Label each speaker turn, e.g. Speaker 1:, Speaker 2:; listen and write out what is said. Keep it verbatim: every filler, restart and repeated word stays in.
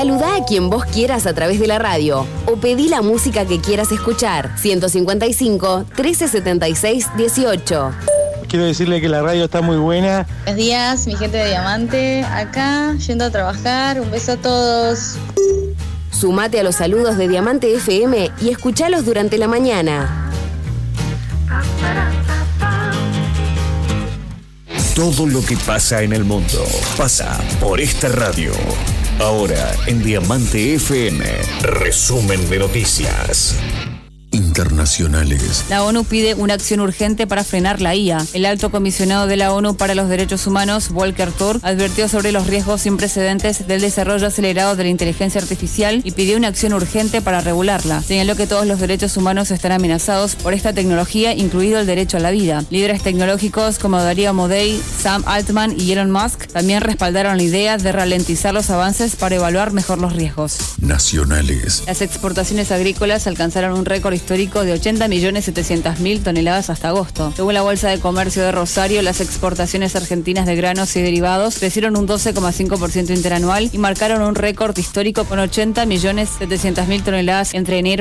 Speaker 1: Saludá a quien vos quieras a través de la radio o pedí la música que quieras escuchar. ciento cincuenta y cinco, trece setenta y seis, dieciocho.
Speaker 2: Quiero decirle que la radio está muy buena.
Speaker 3: Buenos días, mi gente de Diamante, acá, yendo a trabajar. Un beso a todos.
Speaker 1: Sumate a los saludos de Diamante F M y escuchalos durante la mañana.
Speaker 4: Todo lo que pasa en el mundo pasa por esta radio. Ahora en Diamante F M, resumen de noticias internacionales.
Speaker 5: La ONU pide una acción urgente para frenar la I A. El alto comisionado de la ONU para los Derechos Humanos, Volker Turk, advirtió sobre los riesgos sin precedentes del desarrollo acelerado de la inteligencia artificial y pidió una acción urgente para regularla. Señaló que todos los derechos humanos están amenazados por esta tecnología, incluido el derecho a la vida. Líderes tecnológicos como Darío Amodei, Sam Altman y Elon Musk también respaldaron la idea de ralentizar los avances para evaluar mejor los riesgos.
Speaker 4: Nacionales.
Speaker 5: Las exportaciones agrícolas alcanzaron un récord histórico de ochenta millones setecientos mil toneladas hasta agosto. Según la Bolsa de Comercio de Rosario, las exportaciones argentinas de granos y derivados crecieron un doce coma cinco por ciento interanual y marcaron un récord histórico con ochenta millones setecientos mil toneladas entre enero